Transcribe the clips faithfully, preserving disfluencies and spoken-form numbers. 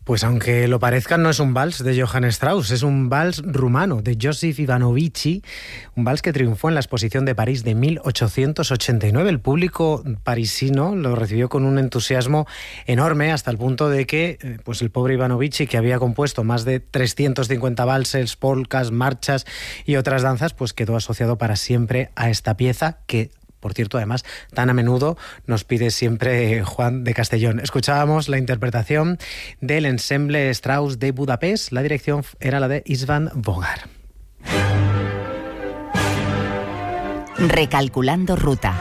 Pues aunque lo parezca, no es un vals de Johann Strauss, es un vals rumano de Joseph Ivanovici, un vals que triunfó en la Exposición de París de mil ochocientos ochenta y nueve. El público parisino lo recibió con un entusiasmo enorme, hasta el punto de que pues el pobre Ivanovici, que había compuesto más de trescientos cincuenta valses, polcas, marchas y otras danzas, pues quedó asociado para siempre a esta pieza que, por cierto, además, tan a menudo nos pide siempre Juan de Castellón. Escuchábamos la interpretación del Ensemble Strauss de Budapest. La dirección era la de István Bogar. Recalculando ruta.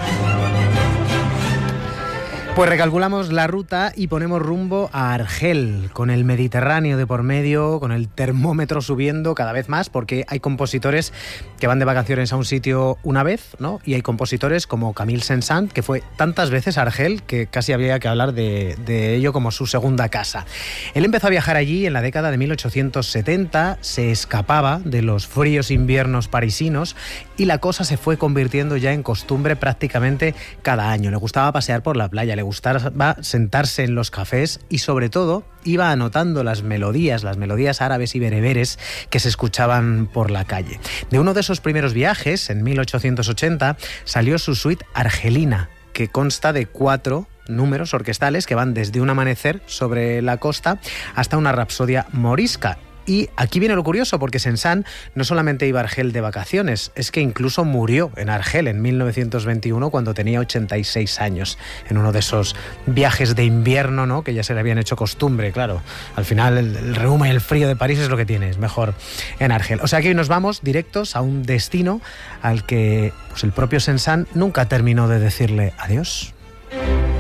Pues recalculamos la ruta y ponemos rumbo a Argel, con el Mediterráneo de por medio, con el termómetro subiendo cada vez más, porque hay compositores que van de vacaciones a un sitio una vez, ¿no? Y hay compositores como Camille Saint-Saëns, que fue tantas veces a Argel que casi habría que hablar de, de ello como su segunda casa. Él empezó a viajar allí en la década de mil ochocientos setenta, se escapaba de los fríos inviernos parisinos y la cosa se fue convirtiendo ya en costumbre prácticamente cada año. Le gustaba pasear por la playa, le gustaba sentarse en los cafés y sobre todo iba anotando las melodías, las melodías árabes y bereberes que se escuchaban por la calle. De uno de esos primeros viajes, en mil ochocientos ochenta, salió su suite argelina, que consta de cuatro números orquestales que van desde un amanecer sobre la costa hasta una rapsodia morisca. Y aquí viene lo curioso, porque Saint-Saëns no solamente iba a Argel de vacaciones, es que incluso murió en Argel en mil novecientos veintiuno cuando tenía ochenta y seis años, en uno de esos viajes de invierno, ¿no?, que ya se le habían hecho costumbre. Claro, al final el, el reuma y el frío de París es lo que tiene, es mejor en Argel. O sea que hoy nos vamos directos a un destino al que pues el propio Saint-Saëns nunca terminó de decirle adiós.